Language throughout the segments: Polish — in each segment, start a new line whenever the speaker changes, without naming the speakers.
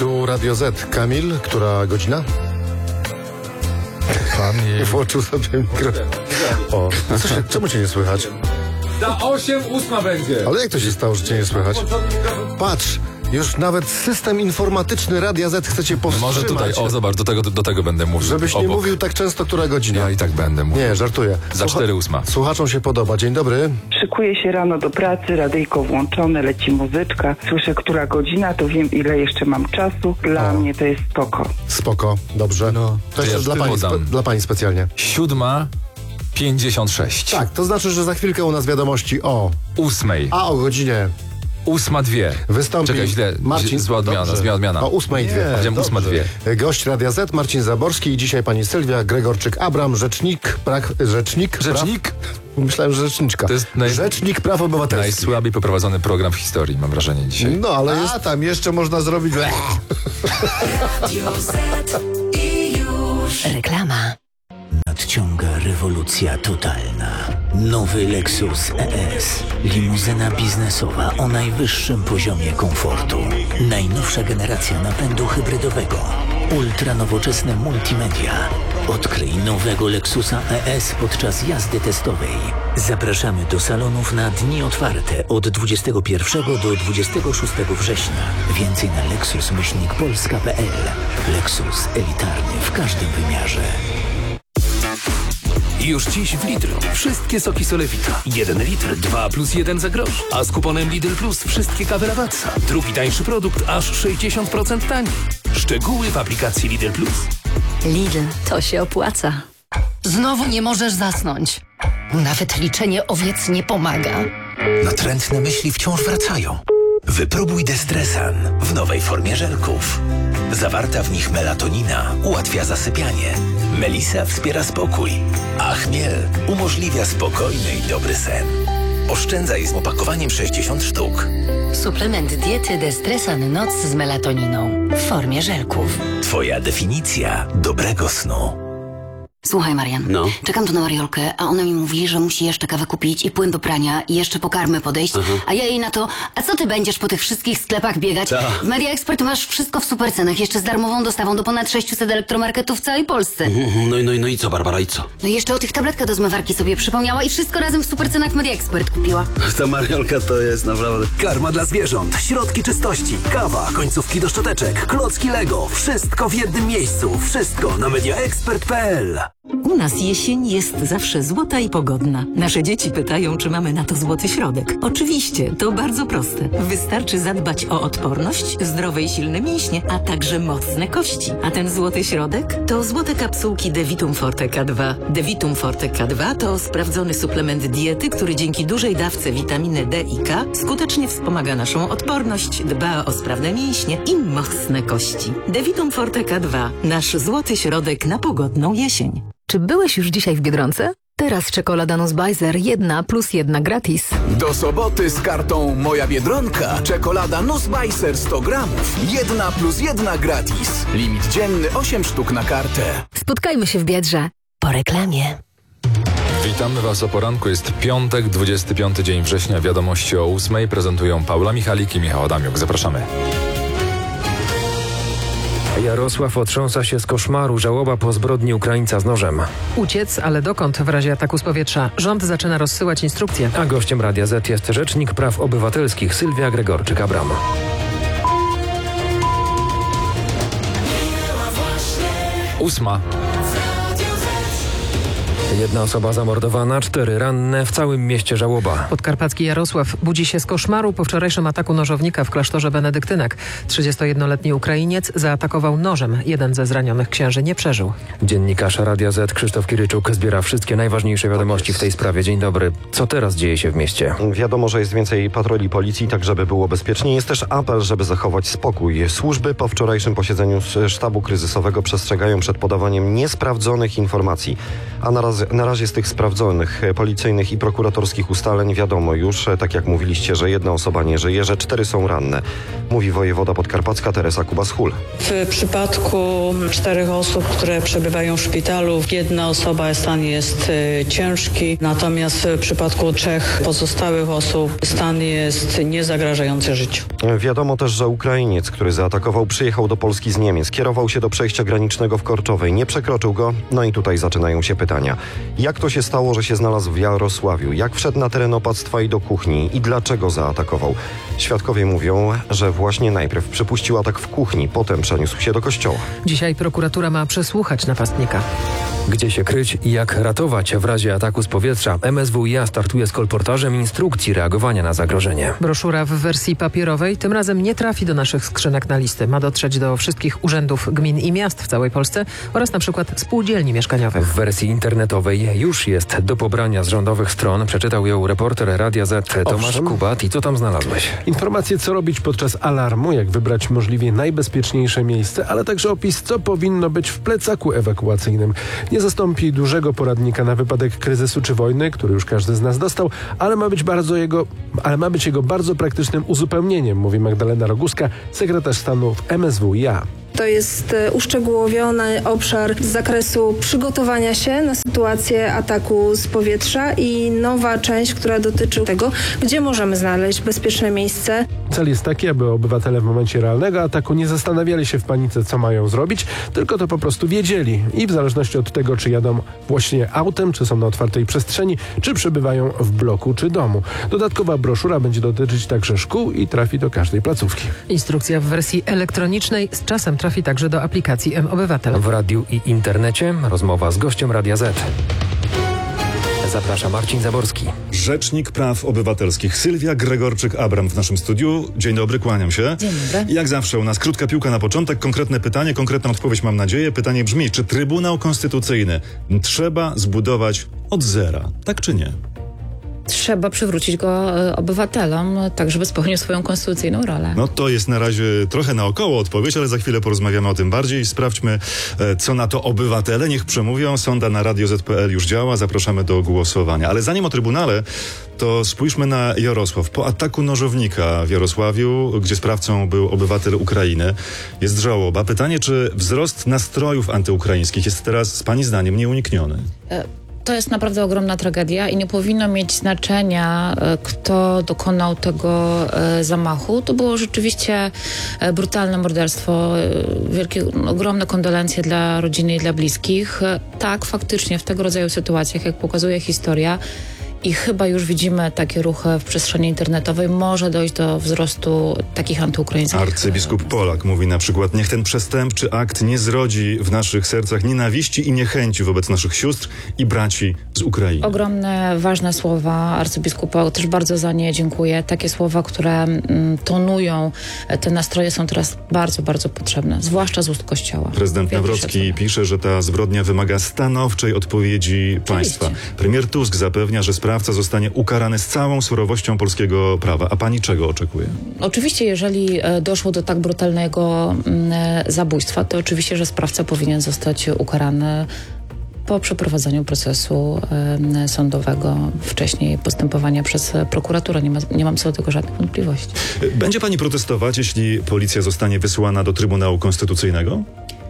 Tu Radio Z. Kamil, która godzina? Pan nie włączył sobie mikrofon. O, czemu cię nie słychać?
Za 8:08 będzie.
Ale jak to się stało, że cię nie słychać? Patrz, już nawet system informatyczny Radia Z chce cię powstrzymać.
Może tutaj, zobacz, do tego będę mówił.
Żebyś nie mówił tak często, która godzina.
Ja i tak będę mówił.
Nie, żartuję.
Za 4:08.
Słuchaczom się podoba. Dzień dobry.
Szykuję się rano do pracy, radyjko włączone, leci muzyczka. Słyszę, która godzina, to wiem, ile jeszcze mam czasu. Dla mnie to jest spoko.
Spoko, dobrze.
No,
to jeszcze
ja
dla pani specjalnie.
7:56.
Tak, to znaczy, że za chwilkę u nas wiadomości o
8:00.
A o godzinie
8:02.
wystąpi
Czekaj, źle.
Marcin.
Zła odmiana.
O 8:02.
Powiedziałem 8:02.
Gość Radia Z, Marcin Zaborski i dzisiaj pani Sylwia Gregorczyk-Abram, rzecznik. Myślałem, że rzeczniczka.
To jest
Rzecznik Praw Obywatelskich.
Najsłabiej poprowadzony program w historii, mam wrażenie dzisiaj.
No, ale jest... tam jeszcze można zrobić...
Reklama. Nadciąga rewolucja totalna. Nowy Lexus ES. Limuzyna biznesowa o najwyższym poziomie komfortu. Najnowsza generacja napędu hybrydowego. Ultra nowoczesne multimedia. Odkryj nowego Lexusa ES podczas jazdy testowej. Zapraszamy do salonów na dni otwarte od 21 do 26 września. Więcej na lexus-polska.pl. Lexus elitarny w każdym wymiarze.
Już dziś w Lidlu wszystkie soki Solewita. 1 litr, 2 + 1 za grosz. A z kuponem Lidl Plus wszystkie kawy Lavazza. Drugi tańszy produkt aż 60% taniej. Szczegóły w aplikacji Lidl Plus.
Lidl, to się opłaca. Znowu nie możesz zasnąć. Nawet liczenie owiec nie pomaga.
Natrętne myśli wciąż wracają. Wypróbuj Destresan w nowej formie żelków. Zawarta w nich melatonina ułatwia zasypianie. Melisa wspiera spokój, a chmiel umożliwia spokojny i dobry sen. Oszczędzaj z opakowaniem 60 sztuk.
Suplement diety Destresan Noc z melatoniną w formie żelków.
Twoja definicja dobrego snu.
Słuchaj, Marian, czekam tu na Mariolkę, a ona mi mówi, że musi jeszcze kawę kupić i płyn do prania i jeszcze po karmę podejść, a ja jej na to, a co ty będziesz po tych wszystkich sklepach biegać? W Media Expert masz wszystko w super cenach, jeszcze z darmową dostawą do ponad 600 elektromarketów w całej Polsce.
No i co, Barbara, i co?
No i jeszcze o tych tabletkach do zmywarki sobie przypomniała i wszystko razem w super cenach w Media Expert kupiła.
Ta Mariolka to jest naprawdę...
Karma dla zwierząt, środki czystości, kawa, końcówki do szczoteczek, klocki Lego. Wszystko w jednym miejscu. Wszystko na mediaexpert.pl.
U nas jesień jest zawsze złota i pogodna. Nasze dzieci pytają, czy mamy na to złoty środek. Oczywiście, to bardzo proste. Wystarczy zadbać o odporność, zdrowe i silne mięśnie, a także mocne kości. A ten złoty środek to złote kapsułki Devitum Forte K2. Devitum Forte K2 to sprawdzony suplement diety, który dzięki dużej dawce witaminy D i K skutecznie wspomaga naszą odporność, dba o sprawne mięśnie i mocne kości. Devitum Forte K2. Nasz złoty środek na pogodną jesień.
Czy byłeś już dzisiaj w Biedronce? Teraz czekolada Nussbeiser 1 + 1 gratis.
Do soboty z kartą Moja Biedronka. Czekolada Nussbeiser 100 gramów. 1 + 1 gratis. Limit dzienny 8 sztuk na kartę.
Spotkajmy się w Biedrze. Po reklamie.
Witamy Was o poranku. Jest piątek, 25 dzień września. Wiadomości o 8:00 prezentują Paula Michalik i Michał Adamiuk. Zapraszamy.
Jarosław otrząsa się z koszmaru. Żałoba po zbrodni Ukraińca z nożem.
Uciec, ale dokąd w razie ataku z powietrza? Rząd zaczyna rozsyłać instrukcje.
A gościem Radia Z jest Rzecznik Praw Obywatelskich Sylwia Gregorczyk-Abram.
Ósma.
Jedna osoba zamordowana, 4 ranne, w całym mieście żałoba.
Podkarpacki Jarosław budzi się z koszmaru po wczorajszym ataku nożownika w klasztorze benedyktynek. 31-letni Ukrainiec zaatakował nożem. Jeden ze zranionych księży nie przeżył.
Dziennikarz Radia Z Krzysztof Kiryczuk zbiera wszystkie najważniejsze wiadomości w tej sprawie. Dzień dobry. Co teraz dzieje się w mieście?
Wiadomo, że jest więcej patroli policji, tak żeby było bezpiecznie. Jest też apel, żeby zachować spokój. Służby po wczorajszym posiedzeniu sztabu kryzysowego przestrzegają przed podawaniem niesprawdzonych informacji, a narażają Na razie z tych sprawdzonych policyjnych i prokuratorskich ustaleń wiadomo już, tak jak mówiliście, że jedna osoba nie żyje, że 4 są ranne. Mówi wojewoda podkarpacka Teresa Kubas-Hul.
W przypadku 4 osób, które przebywają w szpitalu, jedna osoba stan jest ciężki, natomiast w przypadku 3 pozostałych osób stan jest niezagrażający życiu.
Wiadomo też, że Ukrainiec, który zaatakował, przyjechał do Polski z Niemiec, kierował się do przejścia granicznego w Korczowej, nie przekroczył go, no i tutaj zaczynają się pytania. Jak to się stało, że się znalazł w Jarosławiu? Jak wszedł na teren opactwa i do kuchni? I dlaczego zaatakował? Świadkowie mówią, że właśnie najpierw przypuścił atak w kuchni, potem przeniósł się do kościoła.
Dzisiaj prokuratura ma przesłuchać napastnika.
Gdzie się kryć i jak ratować w razie ataku z powietrza? MSWiA startuje z kolportażem instrukcji reagowania na zagrożenie.
Broszura w wersji papierowej tym razem nie trafi do naszych skrzynek na listy. Ma dotrzeć do wszystkich urzędów gmin i miast w całej Polsce oraz na przykład spółdzielni mieszkaniowych.
W wersji internetowej już jest do pobrania z rządowych stron. Przeczytał ją reporter Radia Z Tomasz Kubat. I co tam znalazłeś?
Informacje, co robić podczas alarmu, jak wybrać możliwie najbezpieczniejsze miejsce, ale także opis, co powinno być w plecaku ewakuacyjnym. Nie zastąpi dużego poradnika na wypadek kryzysu czy wojny, który już każdy z nas dostał, ale ma być jego bardzo praktycznym uzupełnieniem, mówi Magdalena Roguska, sekretarz stanu w MSWiA.
To jest uszczegółowiony obszar z zakresu przygotowania się na sytuację ataku z powietrza i nowa część, która dotyczy tego, gdzie możemy znaleźć bezpieczne miejsce.
Cel jest taki, aby obywatele w momencie realnego ataku nie zastanawiali się w panice, co mają zrobić, tylko to po prostu wiedzieli i w zależności od tego, czy jadą właśnie autem, czy są na otwartej przestrzeni, czy przebywają w bloku, czy domu. Dodatkowa broszura będzie dotyczyć także szkół i trafi do każdej placówki.
Instrukcja w wersji elektronicznej z czasem trafi także do aplikacji mObywatel.
W radiu i internecie rozmowa z gościem Radia Z. Zaprasza Marcin Zaborski.
Rzecznik Praw Obywatelskich Sylwia Gregorczyk-Abram w naszym studiu. Dzień dobry, kłaniam się.
Dzień dobry.
Jak zawsze u nas krótka piłka na początek, konkretne pytanie, konkretna odpowiedź mam nadzieję. Pytanie brzmi, czy Trybunał Konstytucyjny trzeba zbudować od zera, tak czy nie?
Trzeba przywrócić go obywatelom, tak żeby spełnił swoją konstytucyjną rolę.
No to jest na razie trochę naokoło odpowiedź, ale za chwilę porozmawiamy o tym bardziej. Sprawdźmy, co na to obywatele. Niech przemówią. Sonda na Radio Z.pl już działa. Zapraszamy do głosowania. Ale zanim o Trybunale, to spójrzmy na Jarosław. Po ataku nożownika w Jarosławiu, gdzie sprawcą był obywatel Ukrainy, jest żałoba. Pytanie, czy wzrost nastrojów antyukraińskich jest teraz, z pani zdaniem, nieunikniony?
To jest naprawdę ogromna tragedia i nie powinno mieć znaczenia, kto dokonał tego zamachu. To było rzeczywiście brutalne morderstwo, ogromne kondolencje dla rodziny i dla bliskich. Tak, faktycznie w tego rodzaju sytuacjach, jak pokazuje historia, i chyba już widzimy takie ruchy w przestrzeni internetowej, może dojść do wzrostu takich antyukraińskich.
Arcybiskup Polak mówi na przykład, niech ten przestępczy akt nie zrodzi w naszych sercach nienawiści i niechęci wobec naszych sióstr i braci z Ukrainy.
Ogromne, ważne słowa arcybiskupa, też bardzo za nie dziękuję. Takie słowa, które tonują te nastroje, są teraz bardzo, bardzo potrzebne, zwłaszcza z ust Kościoła.
Prezydent Nawrocki pisze, że ta zbrodnia wymaga stanowczej odpowiedzi państwa. Premier Tusk zapewnia, że sprawca zostanie ukarany z całą surowością polskiego prawa. A pani czego oczekuje?
Oczywiście, jeżeli doszło do tak brutalnego zabójstwa, to oczywiście, że sprawca powinien zostać ukarany po przeprowadzeniu procesu sądowego, wcześniej postępowania przez prokuraturę. Nie mam co do tego żadnych wątpliwości.
Będzie pani protestować, jeśli policja zostanie wysłana do Trybunału Konstytucyjnego?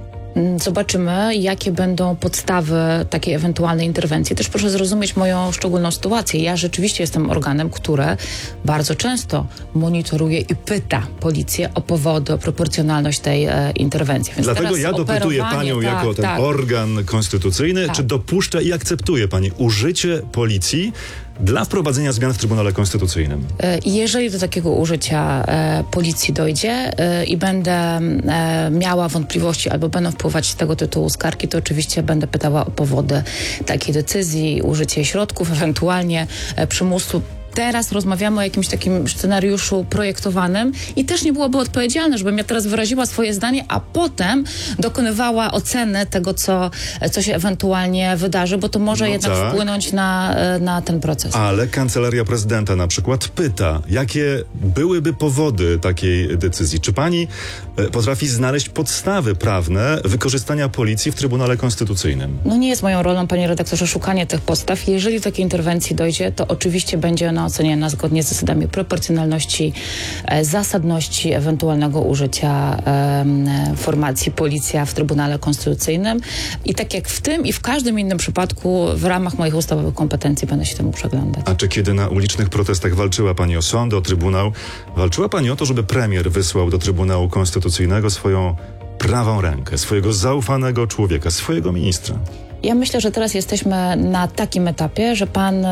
Zobaczymy, jakie będą podstawy takiej ewentualnej interwencji. Też proszę zrozumieć moją szczególną sytuację. Ja rzeczywiście jestem organem, które bardzo często monitoruje i pyta policję o powody, o proporcjonalność tej interwencji. Więc
dlatego ja dopytuję panią jako ten organ konstytucyjny, czy dopuszcza i akceptuje pani użycie policji dla wprowadzenia zmian w Trybunale Konstytucyjnym?
Jeżeli do takiego użycia policji dojdzie i będę miała wątpliwości albo będą wpływać z tego tytułu skargi, to oczywiście będę pytała o powody takiej decyzji, użycie środków, ewentualnie przymusu. teraz rozmawiamy o jakimś takim scenariuszu projektowanym i też nie byłoby odpowiedzialne, żebym ja teraz wyraziła swoje zdanie, a potem dokonywała oceny tego, co się ewentualnie wydarzy, bo to może jednak wpłynąć na ten proces.
Ale Kancelaria Prezydenta na przykład pyta, jakie byłyby powody takiej decyzji? Czy pani potrafi znaleźć podstawy prawne wykorzystania policji w Trybunale Konstytucyjnym?
No nie jest moją rolą, panie redaktorze, szukanie tych podstaw. Jeżeli do takiej interwencji dojdzie, to oczywiście będzie ona oceniana zgodnie z zasadami proporcjonalności, zasadności ewentualnego użycia formacji policja w Trybunale Konstytucyjnym. I tak jak w tym i w każdym innym przypadku w ramach moich ustawowych kompetencji będę się temu przyglądać.
A czy kiedy na ulicznych protestach walczyła pani o sąd, o Trybunał, walczyła pani o to, żeby premier wysłał do Trybunału Konstytucyjnego swoją prawą rękę, swojego zaufanego człowieka, swojego ministra?
Ja myślę, że teraz jesteśmy na takim etapie, że pan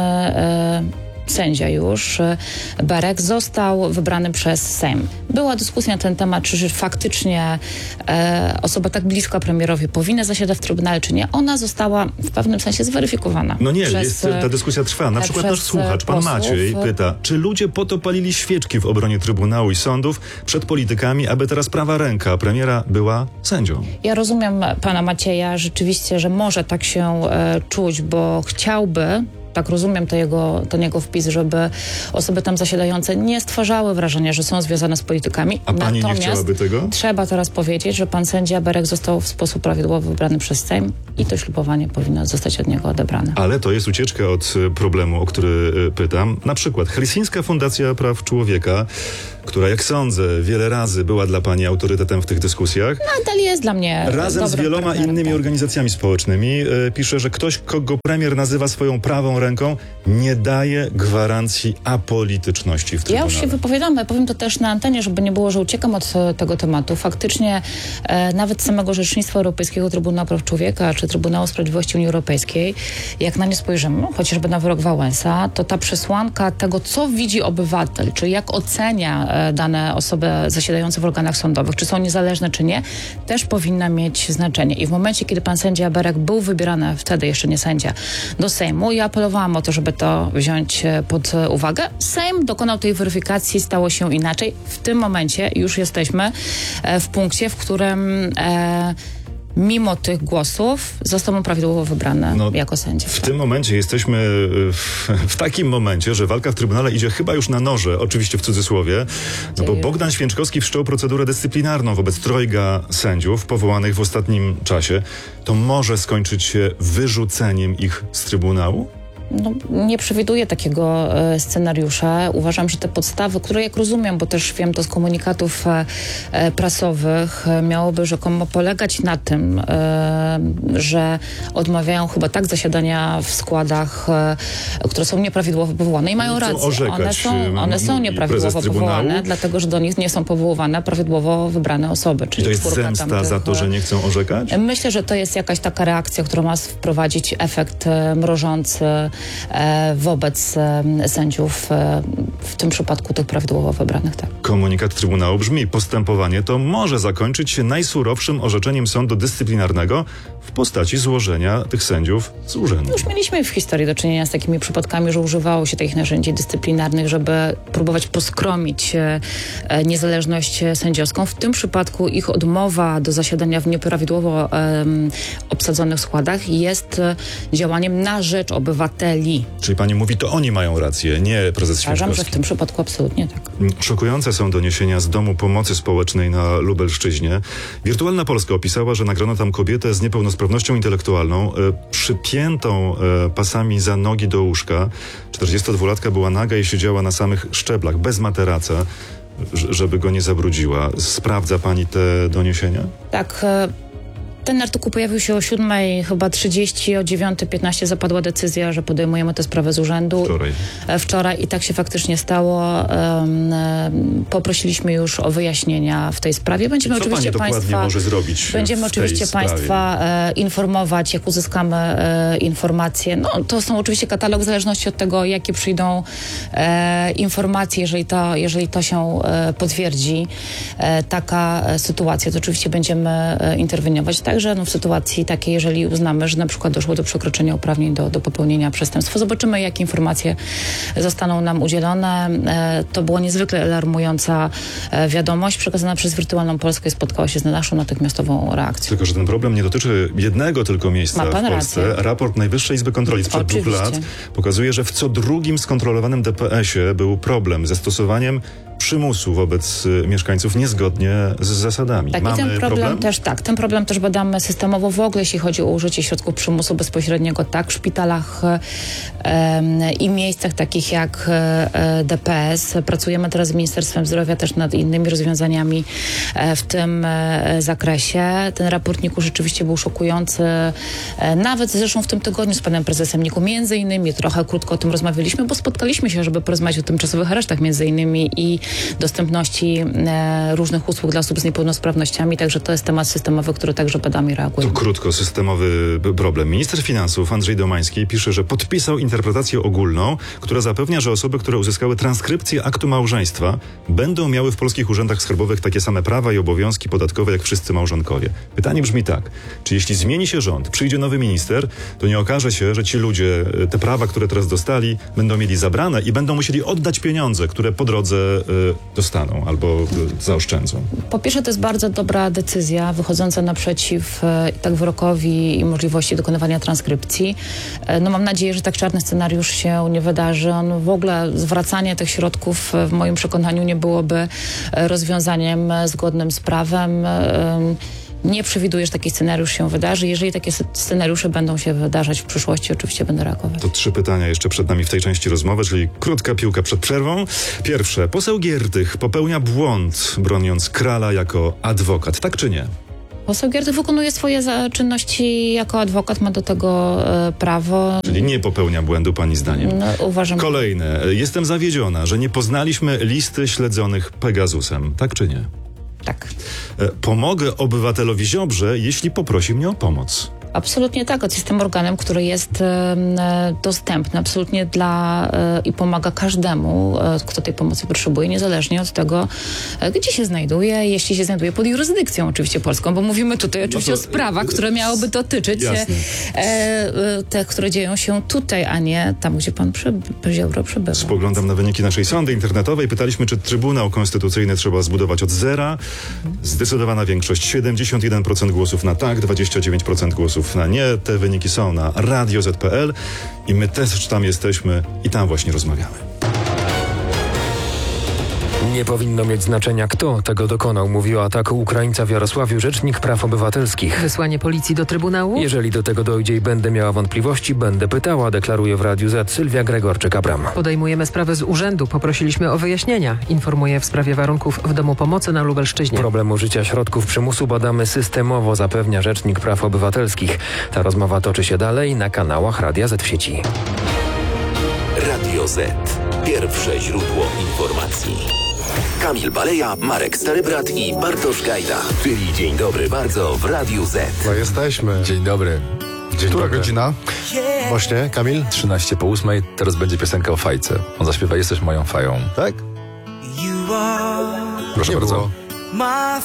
sędzia już, Berek, został wybrany przez Sejm. Była dyskusja na ten temat, czy faktycznie osoba tak bliska premierowi powinna zasiadać w Trybunale, czy nie. Ona została w pewnym sensie zweryfikowana.
No nie, ta dyskusja trwa. Na przykład nasz słuchacz, pan Maciej, pyta, czy ludzie po to palili świeczki w obronie Trybunału i sądów przed politykami, aby teraz prawa ręka premiera była sędzią?
Ja rozumiem pana Macieja rzeczywiście, że może tak się czuć, bo chciałby, tak rozumiem ten jego wpis, żeby osoby tam zasiadające nie stwarzały wrażenia, że są związane z politykami.
A pani
Natomiast
nie chciałaby tego?
Trzeba teraz powiedzieć, że pan sędzia Berek został w sposób prawidłowy wybrany przez Sejm i to ślubowanie powinno zostać od niego odebrane.
Ale to jest ucieczka od problemu, o który pytam. Na przykład Helsińska Fundacja Praw Człowieka, która, jak sądzę, wiele razy była dla pani autorytetem w tych dyskusjach.
Nadal jest dla mnie
razem z wieloma innymi organizacjami społecznymi pisze, że ktoś, kogo premier nazywa swoją prawą ręką, nie daje gwarancji apolityczności w Trybunale.
Ja już się wypowiadam, powiem to też na antenie, żeby nie było, że uciekam od tego tematu. Faktycznie nawet samego Rzecznictwa Europejskiego Trybunału Praw Człowieka czy Trybunału Sprawiedliwości Unii Europejskiej, jak na nie spojrzymy, chociażby na wyrok Wałęsa, to ta przesłanka tego, co widzi obywatel, czy jak ocenia dane osoby zasiadające w organach sądowych, czy są niezależne, czy nie, też powinna mieć znaczenie. I w momencie, kiedy pan sędzia Berek był wybierany, wtedy jeszcze nie sędzia, do Sejmu, ja apelowałam o to, żeby to wziąć pod uwagę. Sejm dokonał tej weryfikacji, stało się inaczej. W tym momencie już jesteśmy w punkcie, w którym mimo tych głosów został on prawidłowo wybrany jako sędzia.
W tym momencie jesteśmy w takim momencie, że walka w Trybunale idzie chyba już na noże, oczywiście w cudzysłowie, bo Bogdan Święczkowski wszczął procedurę dyscyplinarną wobec trojga sędziów powołanych w ostatnim czasie. To może skończyć się wyrzuceniem ich z Trybunału?
No, nie przewiduję takiego scenariusza. Uważam, że te podstawy, które jak rozumiem, bo też wiem to z komunikatów prasowych, miałoby rzekomo polegać na tym, że odmawiają chyba tak zasiadania w składach, które są nieprawidłowo powołane i mają rację. One są nieprawidłowo powołane, dlatego że do nich nie są powołane prawidłowo wybrane osoby. Czyli
to jest zemsta za to, że nie chcą orzekać?
Myślę, że to jest jakaś taka reakcja, która ma wprowadzić efekt mrożący wobec sędziów, w tym przypadku tych prawidłowo wybranych. Tak.
Komunikat Trybunału brzmi: postępowanie to może zakończyć się najsurowszym orzeczeniem sądu dyscyplinarnego w postaci złożenia tych sędziów z urzędu.
Już mieliśmy w historii do czynienia z takimi przypadkami, że używało się tych narzędzi dyscyplinarnych, żeby próbować poskromić niezależność sędziowską. W tym przypadku ich odmowa do zasiadania w nieprawidłowo obsadzonych składach jest działaniem na rzecz obywateli.
Czyli pani mówi, to oni mają rację, nie prezes Święczkowski.
Uważam, że w tym przypadku absolutnie tak.
Szokujące są doniesienia z Domu Pomocy Społecznej na Lubelszczyźnie. Wirtualna Polska opisała, że nagrano tam kobietę z niepełnosprawnością intelektualną, przypiętą pasami za nogi do łóżka. 42-latka była naga i siedziała na samych szczeblach, bez materaca, żeby go nie zabrudziła. Sprawdza pani te doniesienia?
Tak. Ten artykuł pojawił się o 7:30, chyba 30, o 9:15 zapadła decyzja, że podejmujemy tę sprawę z urzędu. Wczoraj i tak się faktycznie stało. Poprosiliśmy już o wyjaśnienia w tej sprawie. Będziemy
co
oczywiście
pani dokładnie może zrobić
Będziemy oczywiście państwa informować, jak uzyskamy informacje. No, to są oczywiście katalog w zależności od tego, jakie przyjdą informacje. Jeżeli to się potwierdzi, taka sytuacja, to oczywiście będziemy interweniować. Tak, że w sytuacji takiej, jeżeli uznamy, że na przykład doszło do przekroczenia uprawnień do popełnienia przestępstwa, zobaczymy, jakie informacje zostaną nam udzielone. To była niezwykle alarmująca wiadomość przekazana przez Wirtualną Polskę i spotkała się z naszą natychmiastową reakcją.
Tylko że ten problem nie dotyczy jednego tylko miejsca w Polsce.
Rację.
Raport Najwyższej Izby Kontroli sprzed 2 lat pokazuje, że w co drugim skontrolowanym DPS-ie był problem ze stosowaniem przymusu wobec mieszkańców niezgodnie z zasadami.
Tak,
mamy
ten problem też badamy systemowo w ogóle, jeśli chodzi o użycie środków przymusu bezpośredniego, tak, w szpitalach i miejscach takich jak DPS. Pracujemy teraz z Ministerstwem Zdrowia też nad innymi rozwiązaniami w tym zakresie. Ten raport NIK-u rzeczywiście był szokujący. Nawet zresztą w tym tygodniu z panem prezesem NIK-u między innymi trochę krótko o tym rozmawialiśmy, bo spotkaliśmy się, żeby porozmawiać o tymczasowych aresztach między innymi i dostępności różnych usług dla osób z niepełnosprawnościami, także to jest temat systemowy, który także badamy i reagujemy.
To krótko, systemowy problem. Minister finansów Andrzej Domański pisze, że podpisał interpretację ogólną, która zapewnia, że osoby, które uzyskały transkrypcję aktu małżeństwa, będą miały w polskich urzędach skarbowych takie same prawa i obowiązki podatkowe jak wszyscy małżonkowie. Pytanie brzmi tak, czy jeśli zmieni się rząd, przyjdzie nowy minister, to nie okaże się, że ci ludzie te prawa, które teraz dostali, będą mieli zabrane i będą musieli oddać pieniądze, które po drodze dostaną albo zaoszczędzą.
Po pierwsze, to jest bardzo dobra decyzja wychodząca naprzeciw tak wyrokowi i możliwości dokonywania transkrypcji. Mam nadzieję, że tak czarny scenariusz się nie wydarzy. W ogóle zwracanie tych środków w moim przekonaniu nie byłoby rozwiązaniem zgodnym z prawem. Nie przewiduję, że taki scenariusz się wydarzy. Jeżeli takie scenariusze będą się wydarzać w przyszłości, oczywiście będę reagować.
To 3 pytania jeszcze przed nami w tej części rozmowy, czyli krótka piłka przed przerwą. Pierwsze. Poseł Giertych popełnia błąd, broniąc Krala jako adwokat. Tak czy nie?
Poseł Giertych wykonuje swoje czynności jako adwokat, ma do tego prawo.
Czyli nie popełnia błędu pani zdaniem?
Uważam.
Kolejne. Jestem zawiedziona, że nie poznaliśmy listy śledzonych Pegasusem. Tak czy nie?
Tak.
Pomogę obywatelowi Ziobrze, jeśli poprosi mnie o pomoc.
Absolutnie tak. Jestem organem, który jest dostępny absolutnie i pomaga każdemu, kto tej pomocy potrzebuje, niezależnie od tego, gdzie się znajduje, jeśli się znajduje pod jurysdykcją oczywiście polską, bo mówimy tutaj oczywiście o sprawach, które miałyby dotyczyć te, które dzieją się tutaj, a nie tam, gdzie pan Ziobro przebywa.
Spoglądam na wyniki naszej sądy internetowej. Pytaliśmy, czy Trybunał Konstytucyjny trzeba zbudować od zera. Zdecydowana większość, 71% głosów na tak, 29% głosów na nie. Te wyniki są na Radio Z.pl i my też tam jesteśmy i tam właśnie rozmawiamy.
Nie powinno mieć znaczenia, kto tego dokonał, mówił o ataku Ukraińca w Jarosławiu rzecznik praw obywatelskich.
Wysłanie policji do Trybunału?
Jeżeli do tego dojdzie i będę miała wątpliwości, będę pytała, deklaruje w Radiu Z Sylwia Gregorczyk-Abram.
Podejmujemy sprawę z urzędu. Poprosiliśmy o wyjaśnienia. Informuje w sprawie warunków w Domu Pomocy na Lubelszczyźnie.
Problem użycia środków przymusu badamy systemowo, zapewnia rzecznik praw obywatelskich. Ta rozmowa toczy się dalej na kanałach Radia Z w sieci.
Radio Z. Pierwsze źródło informacji. Kamil Baleja, Marek Starybrat i Bartosz Gajda. Czyli dzień dobry bardzo w Radiu Z.
No jesteśmy.
Dzień dobry.
Która godzina? Właśnie, Kamil?
13:08. Teraz będzie piosenka o fajce. On zaśpiewa Jesteś moją fają.
Tak?
Proszę bardzo.
Było.